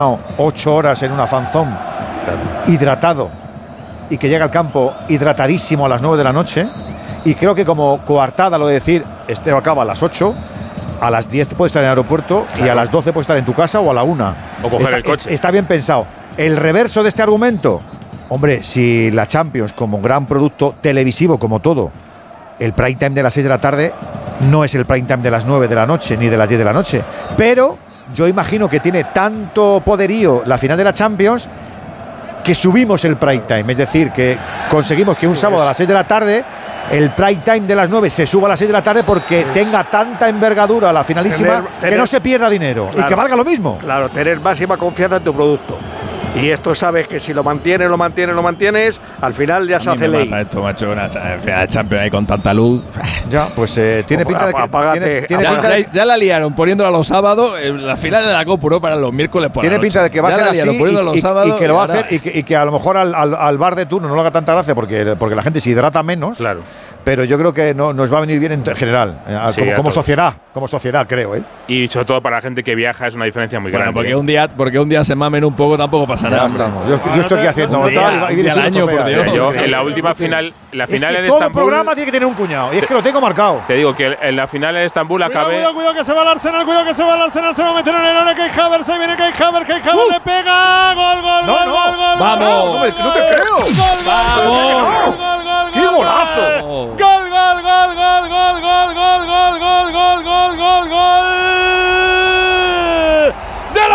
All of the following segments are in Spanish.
8 horas en una fanzón, hidratado, y que llega al campo hidratadísimo a las 9 de la noche, y creo que como coartada lo de decir, este acaba a las 8, a las 10 puedes estar en el aeropuerto, claro, y a las 12 puedes estar en tu casa o a la 1. O coger el coche. Está bien pensado. El reverso de este argumento, hombre, si la Champions como gran producto televisivo, como todo, el prime time de las 6 de la tarde no es el prime time de las 9 de la noche ni de las 10 de la noche, pero yo imagino que tiene tanto poderío la final de la Champions que subimos el prime time, es decir, que conseguimos que un sábado a las 6 de la tarde el prime time de las 9 se suba a las 6 de la tarde porque tenga tanta envergadura la finalísima que no se pierda dinero, claro, y que valga lo mismo. Claro, tener máxima confianza en tu producto. Y esto sabes que si lo mantienes, al final ya se hace ley. Mata esto, macho, una final de Champions ahí con tanta luz. Ya, pues tiene pinta de que… Ya la liaron poniéndola los sábados, la final de la Copa para los miércoles por tiene la noche. pinta de que va a ser así y que lo va a hacer y y que a lo mejor al bar de turno no le haga tanta gracia porque la gente se hidrata menos. Claro. Pero yo creo que nos va a venir bien en general, sí, como sociedad, creo. Y sobre todo para la gente que viaja es una diferencia muy grande. Porque un día se mamen un poco tampoco pasa nada. Yo estoy aquí haciendo al año, por Dios. Yo en la última final, la final en todo Estambul… Todo programa tiene que tener un cuñado, y es que lo tengo marcado. Te digo que en la final en Estambul acabé… Cuidado que se va el Arsenal, se va a meter en el área Kai Havertz, ahí viene Kai Havertz, le pega, gol. ¡Vamos! No te creo. ¡Vamos! ¡Qué golazo! ¡Gol! ¡Del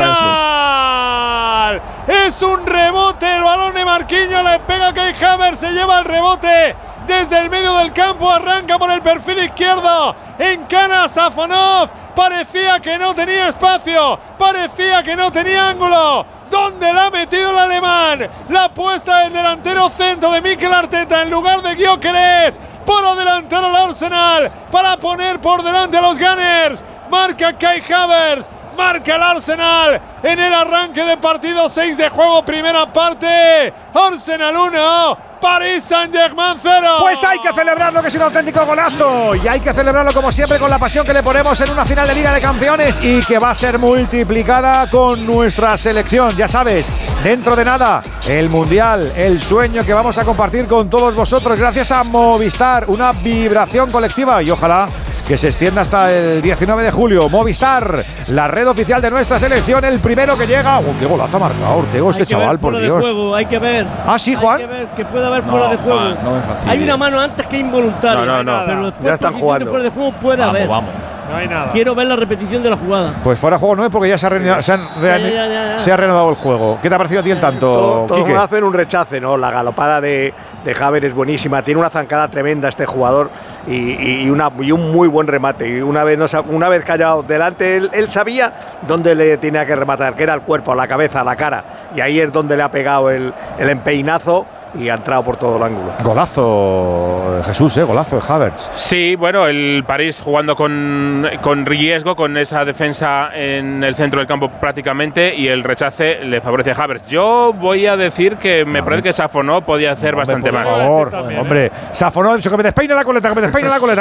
Arsenal! Es un rebote, el balón de Marquinhos, le pega Kai Havertz, se lleva el rebote desde el medio del campo, arranca por el perfil izquierdo, encana a Safonov, parecía que no tenía espacio, parecía que no tenía ángulo. ¿Dónde la ha metido el alemán? La puesta del delantero centro de Mikel Arteta en lugar de Gyökeres para adelantar al Arsenal, para poner por delante a los Gunners. Marca Kai Havertz, marca el Arsenal en el arranque de partido, 6 de juego, primera parte. Arsenal 1, Paris Saint-Germain 0. Pues hay que celebrarlo, que es un auténtico golazo, y hay que celebrarlo como siempre con la pasión que le ponemos en una final de Liga de Campeones y que va a ser multiplicada con nuestra selección. Ya sabes, dentro de nada, el Mundial, el sueño que vamos a compartir con todos vosotros gracias a Movistar, una vibración colectiva y ojalá que se extienda hasta el 19 de julio. Movistar, la red oficial de nuestra selección, el primero que llega. ¡Qué golazo ha marcado Ortego este chaval, por Dios! Hay que ver. Ah, sí, Juan. Hay que ver que puede haber fuera de juego. Hay una mano antes que involuntaria. No. Pero Ya están jugando. Fuera de juego puede haber. Vamos. No hay nada. Quiero ver la repetición de la jugada. Pues fuera de juego no es porque ya se ha reanudado el juego. ¿Qué te ha parecido a ti el tanto, Todo Quique? hacen un rechace, ¿no? La galopada de Havertz es buenísima. Tiene una zancada tremenda este jugador y un muy buen remate. Y una vez callado delante, él sabía dónde le tenía que rematar, que era el cuerpo, la cabeza, la cara. Y ahí es donde le ha pegado el empeinazo y ha entrado por todo el ángulo. Golazo, Jesús, golazo de Havertz. Sí, bueno, el París jugando con riesgo, con esa defensa en el centro del campo prácticamente, y el rechace le favorece a Havertz. Yo voy a decir que me parece que Safonov podía hacer bastante más. Por favor, hombre. Safonov ha dicho que me despeina la coleta, pues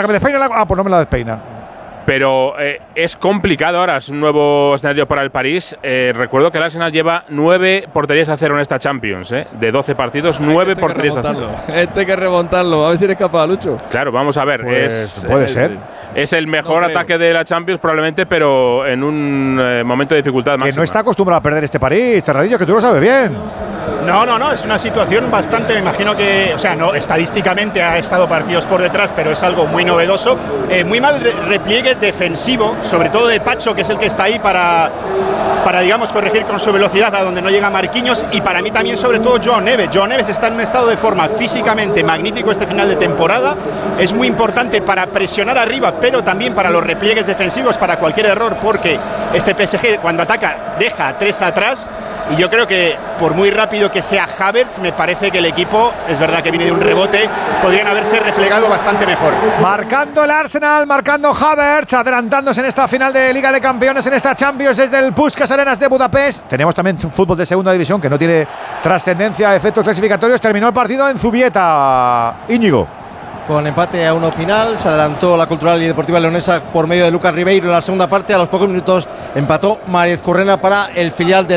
no me la despeina. Pero es complicado ahora, es un nuevo escenario para el París. Recuerdo que el Arsenal lleva 9 porterías a 0 en esta Champions. De 12 partidos, 9 porterías a 0. Hay que remontarlo, a ver si eres capaz, Lucho. Claro, vamos a ver. Pues puede ser. Es el mejor ataque de la Champions probablemente, pero en un momento de dificultad máxima. Que no está acostumbrado a perder este París, Terradillo, que tú lo sabes bien. No, es una situación bastante, me imagino que, o sea, no, estadísticamente ha estado partidos por detrás, pero es algo muy novedoso. Muy mal repliegue defensivo, sobre todo de Pacho, que es el que está ahí para digamos, corregir con su velocidad a donde no llega Marquinhos, y para mí también sobre todo Joao Neves. Joao Neves está en un estado de forma físicamente magnífico este final de temporada, es muy importante para presionar arriba, pero también para los repliegues defensivos, para cualquier error, porque este PSG cuando ataca deja 3 atrás. Y yo creo que por muy rápido que sea Havertz, me parece que el equipo, es verdad que viene de un rebote, podrían haberse replegado bastante mejor. Marcando el Arsenal, marcando Havertz, adelantándose en esta final de Liga de Campeones, en esta Champions desde el Puskás Arenas de Budapest. Tenemos también fútbol de segunda división que no tiene trascendencia, efectos clasificatorios. Terminó el partido en Zubieta, Íñigo. con empate a 1 final. Se adelantó la Cultural y Deportiva Leonesa por medio de Lucas Ribeiro en la segunda parte. A los pocos minutos empató Mariez Currena para el filial del